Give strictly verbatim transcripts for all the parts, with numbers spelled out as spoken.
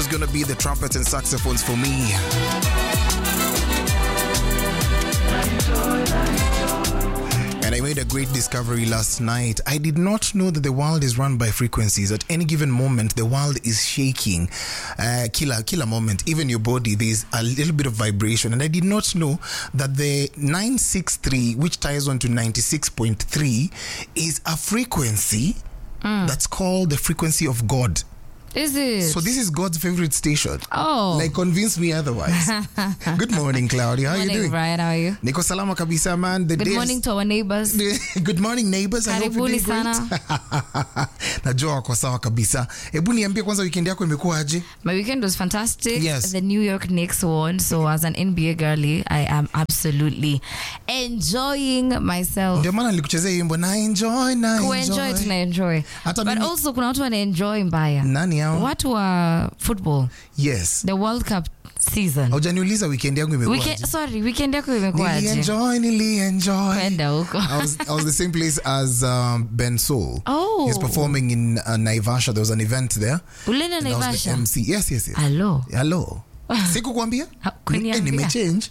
who's going to be the trumpets and saxophones for me. And I made a great discovery last night. I did not know that the world is run by frequencies. At any given moment, the world is shaking. Uh, killer, killer moment. Even your body, there's a little bit of vibration. And I did not know that the nine six three, which ties on to ninety-six point three, is a frequency mm. that's called the frequency of God. Is it? So this is God's favorite station. Oh. Like, convince me otherwise. Good morning, Claudia. How morning, are you doing? Brian, how are you? Niko salama kabisa, man. The Good day morning is... to our neighbors. Good morning, neighbors. I hope you're doing great. Najua wako sawa kabisa. Hebu niambie kwanza weekend yako imekuwa aje? My weekend was fantastic. Yes. The New York Knicks won. So as an N B A girly, I am absolutely enjoying myself. Ndio maana nilikuchezea wimbo na enjoy na enjoy. Kuenjoy tuna enjoy. Hata But mimi... also kuna watu wana enjoy mbaya. Nani hao? Watu wa football. Yes. The World Cup season. Hujaniuliza weekend yangu imekuwa aje? Weekend, sorry, weekend yako imekuwa aje? Nili enjoy, nili enjoy. Kwenda huko. I was I was the same place as um, Ben Soul. Oh. He's performing in uh, Naivasha. There was an event there. Ulena And I was the Naivasha? M C. Yes, yes, yes. Hello. Hello. Sikukwambia? Kuniambia. Nimechange.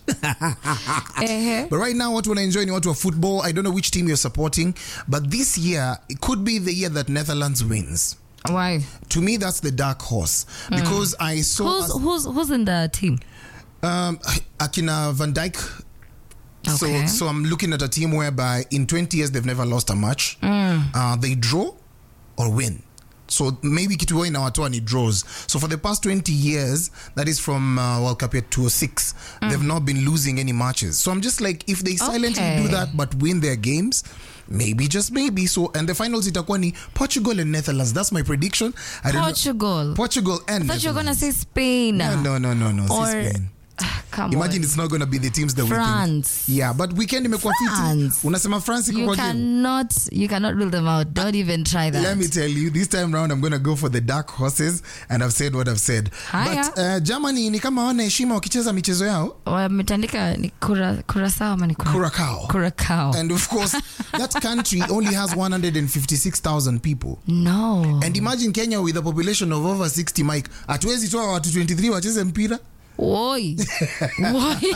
But right now, what wanna enjoy ni watu wa football. I don't know which team you're supporting, but this year, it could be the year that Netherlands wins. Why? To me, that's the dark horse. Because mm. I saw... Who's, who's, who's in the team? Um, Akina Van Dijk. Okay. So, so I'm looking at a team whereby in twenty years, they've never lost a match. Mm. Uh, they draw or win. So maybe kitu wao inawatoa ni draws. So for the past twenty years, that is from uh, World Cup year two thousand six, mm. they've not been losing any matches. So I'm just like, if they silently okay. do that but win their games, maybe, just maybe. So, and the finals itakuwa ni Portugal and Netherlands. That's my prediction. I don't Portugal. Know. Portugal and I thought you were going to Netherlands. say Spain. No, no, no, no, no. Or, say Spain. Come Imagine on. it's not going to be the teams that France. we think. Yeah, but weekend imekuwa fiti. Unasema France iko you kwa game. cannot, you cannot rule them out. Don't even try that. Let me tell you, this time round I'm going to go for the dark horses, and I've said what I've said. Haya. But uh, Germany ni kama wana heshima wakicheza michezo yao. Wametandika ni kura, Curacao ama ni kura, Curacao. Curacao. And of course, that country only has one hundred fifty-six thousand people. No. And imagine Kenya with a population of over sixty, Mike. Hatuwezi toa watu twenty-three wacheze mpira. Oi. Oi.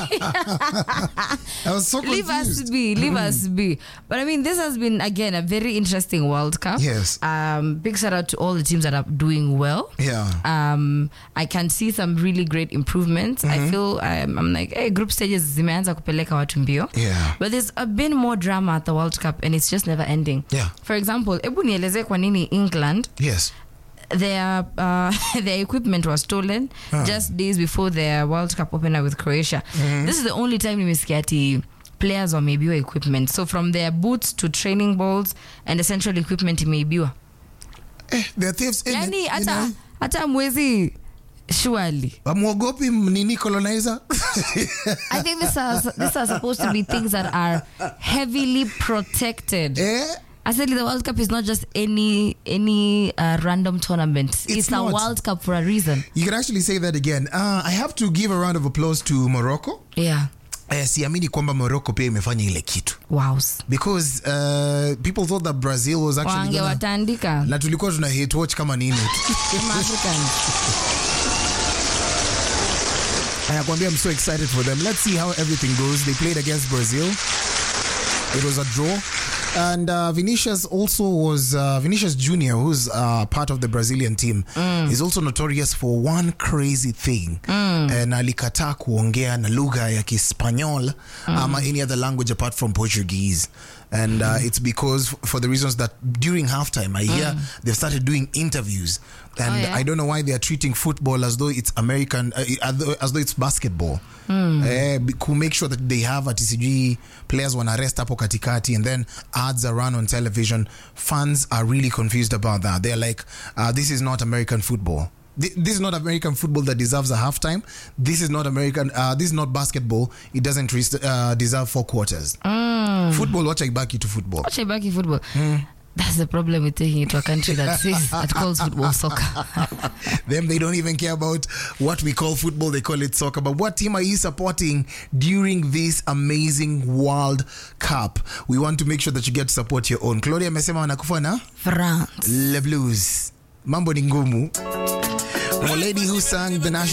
I was so confused. Leave us be, leave us be. But I mean, this has been, again, a very interesting World Cup. Yes. Um, big shout out to all the teams that are doing well. Yeah. Um, I can see some really great improvements. Mm-hmm. I feel, um, I'm like, hey, group stages zimeanza kupeleka watu mbio. Yeah. But there's uh, been more drama at the World Cup and it's just never ending. Yeah. For example, ebu nieleze kwa nini England... Yes. Their uh, their equipment was stolen ah. just days before their World Cup opener with Croatia. Mm-hmm. This is the only time nimesikia ati players wameibiwa equipment. So from their boots to training balls and essential equipment imeibiwa. Eh, they're thieves. Yani hata hata mwezi surely. Wamuogopi nini colonizer? I think these are these are supposed to be things that are heavily protected. Eh? I said the World Cup is not just any any uh, random tournament. It's, it's a World Cup for a reason. You can actually say that again. Uh, I have to give a round of applause to Morocco. Yeah. Eh, siamini kwamba Morocco pia imefanya ile kitu. Wow. Because uh, people thought that Brazil was actually gonna... watandika. Na tulikuwa tuna hate watch kama nini. Nakwambia, I'm so excited for them. Let's see how everything goes. They played against Brazil. It was a draw. And uh, Vinicius also was, uh, Vinicius Junior, who's uh, part of the Brazilian team, mm. is also notorious for one crazy thing. Mm. And alikataa kuongea na lugha ya Kispanyol mm. ama any other language apart from Portuguese. And uh, mm. it's because, for the reasons that during halftime, I hear mm. they've started doing interviews. And oh, yeah? I don't know why they are treating football as though it's American, uh, as though it's basketball. Mm. Uh, to make sure that they have a T C G players wanna rest hapo katikati, and then ads are run on television. Fans are really confused about that. They're like, uh, this is not American football. This is not American football that deserves a halftime. This is not American. Uh, this is not basketball. It doesn't uh, deserve four quarters. Mm. Football, watch Ibaki to football. Watch Ibaki football. Mm. That's the problem with taking it to a country that says that calls football soccer. Them, they don't even care about what we call football. They call it soccer. But what team are you supporting during this amazing World Cup? We want to make sure that you get to support your own. Claudia amesema wanakufa na France. Le Blues. Mambo ni ngumu. Our lady who sang the national